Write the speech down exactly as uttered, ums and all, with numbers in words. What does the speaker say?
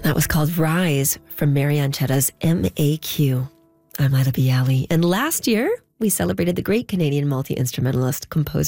That was called Rise from Marianne Chetta's M A Q. I'm Ida Bialy. And last year, we celebrated the great Canadian multi-instrumentalist, composer,